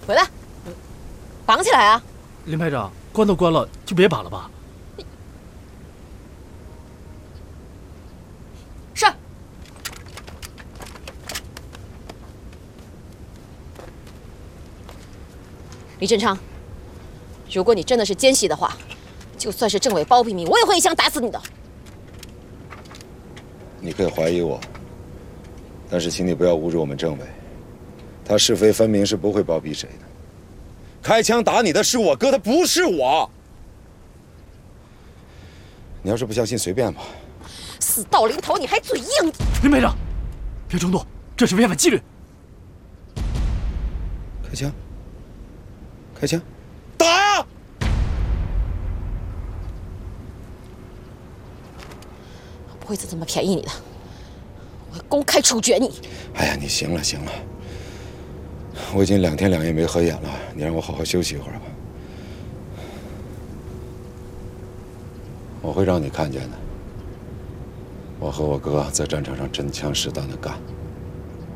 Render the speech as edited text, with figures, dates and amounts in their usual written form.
回来，绑起来啊！ 林排长，关都关了，就别绑了吧。 是。李振昌，如果你真的是奸细的话，就算是政委包庇你，我也会一枪打死你的。 你可以怀疑我，但是请你不要侮辱我们政委，他是非分明，是不会包庇谁的。开枪打你的是我哥，他不是我。你要是不相信，随便吧。 死到临头你还嘴硬！ 林排长，别冲动，这是违反纪律。 开枪！开枪！打呀！ 我不会再这么便宜你的，我会公开处决你。 哎呀，你行了行了，我已经2天2夜没合眼了，你让我好好休息一会儿吧。我会让你看见的，我和我哥在战场上真枪实弹的干。